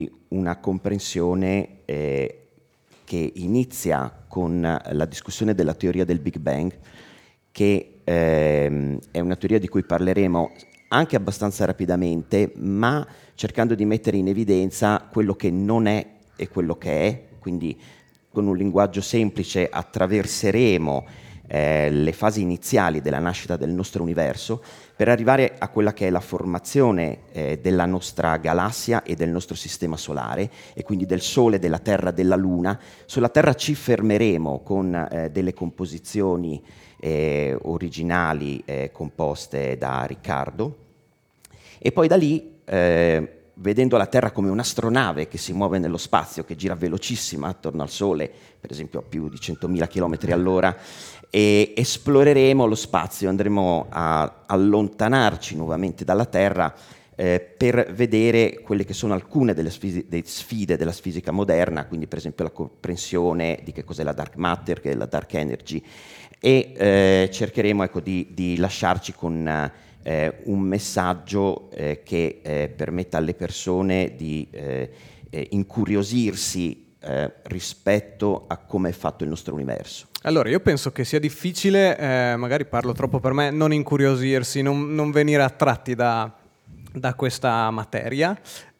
una comprensione che inizia con la discussione della teoria del Big Bang, che è una teoria di cui parleremo anche abbastanza rapidamente, ma cercando di mettere in evidenza quello che non è e quello che è, quindi con un linguaggio semplice attraverseremo le fasi iniziali della nascita del nostro universo per arrivare a quella che è la formazione della nostra galassia e del nostro sistema solare, e quindi del Sole, della Terra, della Luna. Sulla Terra ci fermeremo con delle composizioni originali composte da Riccardo, e poi da lì, vedendo la Terra come un'astronave che si muove nello spazio, che gira velocissima attorno al Sole, per esempio a più di 100.000 km all'ora, e esploreremo lo spazio, andremo a allontanarci nuovamente dalla Terra per vedere quelle che sono alcune delle sfide della fisica moderna, quindi per esempio la comprensione di che cos'è la dark matter, che è la dark energy, e cercheremo, ecco, di lasciarci con un messaggio che permetta alle persone di incuriosirsi rispetto a come è fatto il nostro universo. Allora, io penso che sia difficile, magari parlo troppo per me, non incuriosirsi, non venire attratti da questa materia,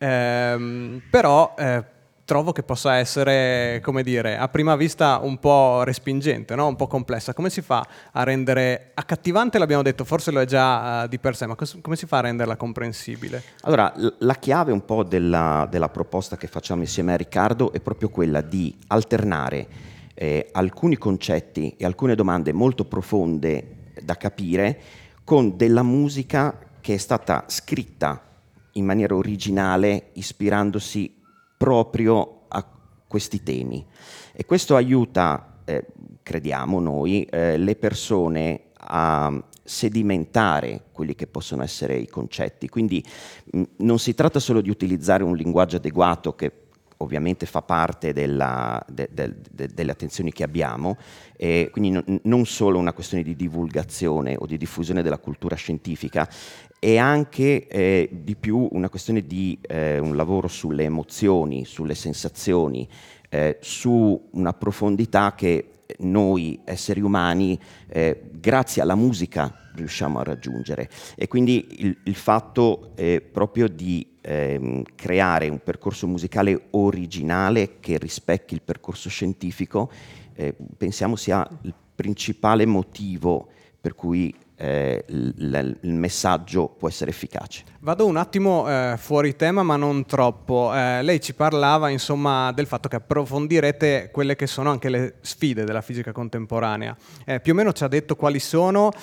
però trovo che possa essere, come dire, a prima vista un po' respingente, no? Un po' complessa. Come si fa a rendere accattivante, l'abbiamo detto, forse lo è già di per sé, ma come si fa a renderla comprensibile? Allora, la chiave un po' della proposta che facciamo insieme a Riccardo è proprio quella di alternare alcuni concetti e alcune domande molto profonde da capire con della musica che è stata scritta in maniera originale, ispirandosi proprio a questi temi. E questo aiuta, crediamo noi, le persone a sedimentare quelli che possono essere i concetti. Quindi non si tratta solo di utilizzare un linguaggio adeguato, che ovviamente fa parte delle attenzioni che abbiamo, quindi non solo una questione di divulgazione o di diffusione della cultura scientifica, è anche di più una questione di un lavoro sulle emozioni, sulle sensazioni, su una profondità che noi esseri umani, grazie alla musica, riusciamo a raggiungere. E quindi il fatto proprio di creare un percorso musicale originale che rispecchi il percorso scientifico, pensiamo sia il principale motivo per cui il messaggio può essere efficace. Vado un attimo fuori tema, ma non troppo. Lei ci parlava, insomma, del fatto che approfondirete quelle che sono anche le sfide della fisica contemporanea. Più o meno ci ha detto quali sono,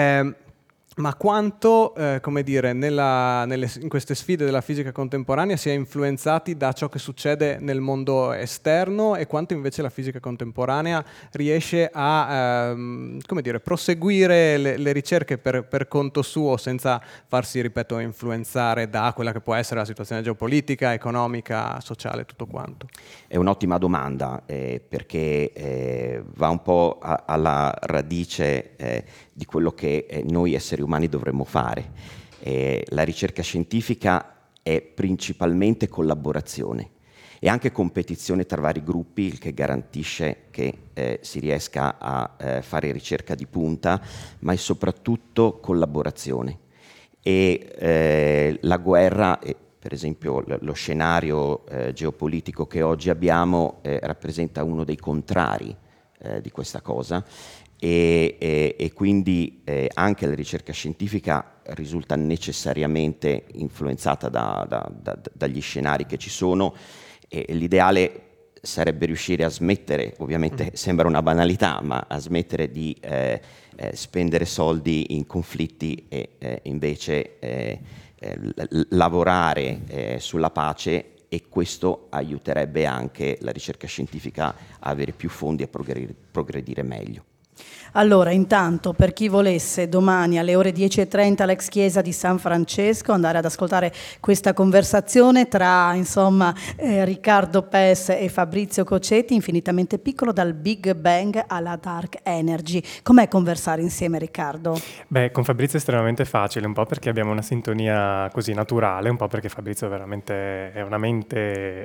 ma quanto, come dire, in queste sfide della fisica contemporanea si è influenzati da ciò che succede nel mondo esterno, e quanto invece la fisica contemporanea riesce a, come dire, proseguire le ricerche per conto suo, senza farsi, ripeto, influenzare da quella che può essere la situazione geopolitica, economica, sociale, tutto quanto. È un'ottima domanda, perché va un po' alla radice di quello che noi esseri umani dovremmo fare. La ricerca scientifica è principalmente collaborazione e anche competizione tra vari gruppi, il che garantisce che si riesca a fare ricerca di punta, ma è soprattutto collaborazione. E la guerra, per esempio lo scenario geopolitico che oggi abbiamo, rappresenta uno dei contrari di questa cosa, e quindi anche la ricerca scientifica risulta necessariamente influenzata dagli scenari che ci sono, e l'ideale sarebbe riuscire a smettere, ovviamente sembra una banalità, ma a smettere di spendere soldi in conflitti e invece lavorare sulla pace, e questo aiuterebbe anche la ricerca scientifica a avere più fondi e a progredire meglio. Allora, intanto, per chi volesse domani alle ore 10:30 all'ex chiesa di San Francesco andare ad ascoltare questa conversazione tra, insomma, Riccardo Pes e Fabrizio Cocetti, infinitamente piccolo, dal Big Bang alla Dark Energy. Com'è conversare insieme, Riccardo? Beh, con Fabrizio è estremamente facile, un po' perché abbiamo una sintonia così naturale, un po' perché Fabrizio veramente è una mente